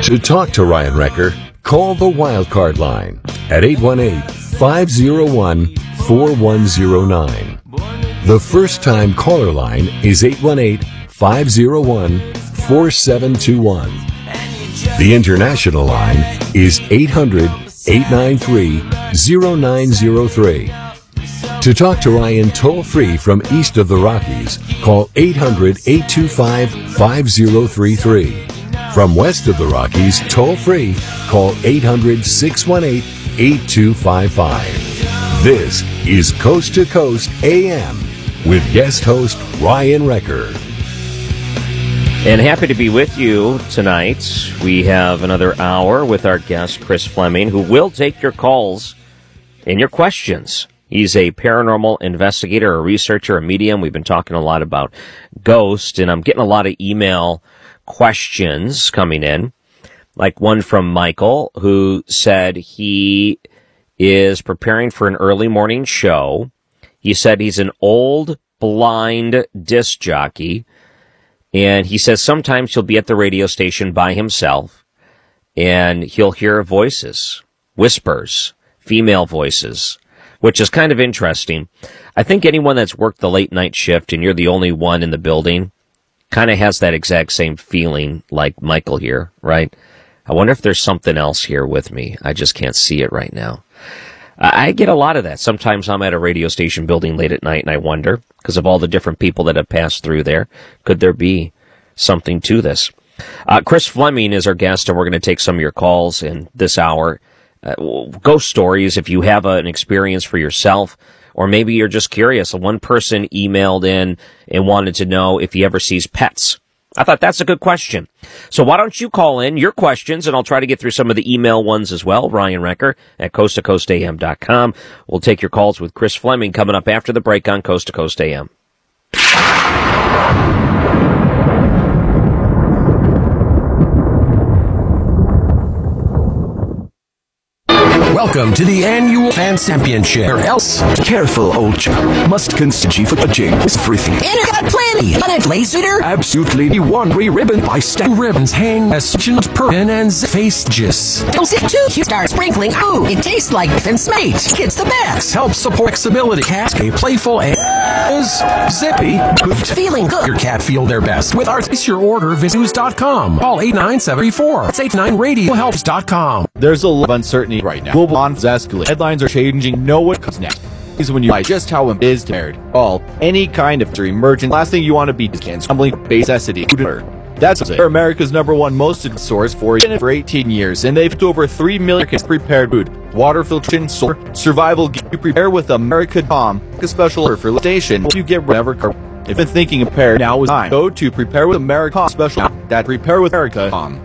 To talk to Ryan Wrecker, call the Wildcard line at 818-501-4109. The first-time caller line is 818-501-4721. The international line is 800-893-0903. To talk to Ryan toll-free from east of the Rockies, call 800-825-5033. From west of the Rockies, toll-free, call 800-618-8255. This is Coast to Coast AM with guest host Ryan Wrecker. And happy to be with you tonight. We have another hour with our guest, Chris Fleming, who will take your calls and your questions. He's a paranormal investigator, a researcher, a medium. We've been talking a lot about ghosts, and I'm getting a lot of email questions coming in, like one from Michael, who said he is preparing for an early morning show. He said he's an old, blind disc jockey, and he says sometimes he'll be at the radio station by himself, and he'll hear voices, whispers, female voices, which is kind of interesting. I think anyone that's worked the late night shift and you're the only one in the building kind of has that exact same feeling like Michael here, right? I wonder if there's something else here with me. I just can't see it right now. I get a lot of that. Sometimes I'm at a radio station building late at night and I wonder, because of all the different people that have passed through there, could there be something to this? Chris Fleming is our guest, and we're going to take some of your calls in this hour. Ghost stories, if you have an experience for yourself, or maybe you're just curious. One person emailed in and wanted to know if he ever sees pets. I thought that's a good question. So why don't you call in your questions, and I'll try to get through some of the email ones as well. Ryan Wrecker at coasttocoastam.com. We'll take your calls with Chris Fleming coming up after the break on Coast to Coast AM. Welcome to the annual Fan Championship. Or else, careful, old chap. Must consider for judging is everything. And I got plenty. On a laser? Absolutely. One ribbon by stack ribbons hang as per and face just. Don't sit too. You start sprinkling. Ooh, it tastes like and smate. It's the best. Help support flexibility. Cat a playful and is zippy. Feeling good. Your cat feel their best with our Place Your Order News.com. Call 8974. It's 89radiohelps.com. There's a lot of uncertainty right now. Global bonds escalate. Headlines are changing. Know what comes next. Is when you buy just how it is prepared. Any kind of emergent. Last thing you want to be is stumbling base necessity. That's it. They're America's #1 most source for 18 years, and they've over 3 million prepared food, water filtration, solar, survival. You prepare with America.com. A special offer for station. You get whatever. If you're thinking of prepare, now is time. Go to Prepare with America special. That Prepare with America.com.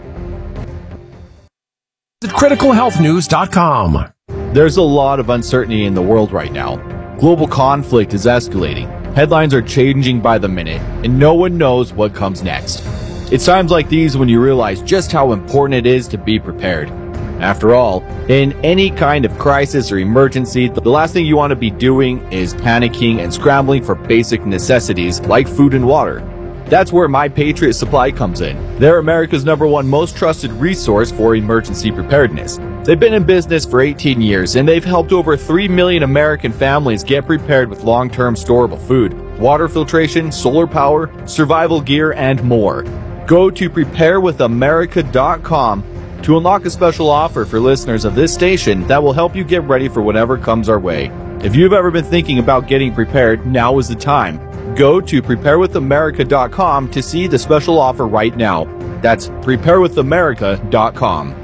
CriticalHealthNews.com. There's a lot of uncertainty in the world right now. Global conflict is escalating. Headlines are changing by the minute, and no one knows what comes next. It's times like these when you realize just how important it is to be prepared. After all, in any kind of crisis or emergency, the last thing you want to be doing is panicking and scrambling for basic necessities like food and water. That's where My Patriot Supply comes in. They're America's #1 most trusted resource for emergency preparedness. They've been in business for 18 years, and they've helped over 3 million American families get prepared with long-term storable food, water filtration, solar power, survival gear, and more. Go to preparewithamerica.com to unlock a special offer for listeners of this station that will help you get ready for whatever comes our way. If you've ever been thinking about getting prepared, now is the time. Go to preparewithamerica.com to see the special offer right now. That's preparewithamerica.com.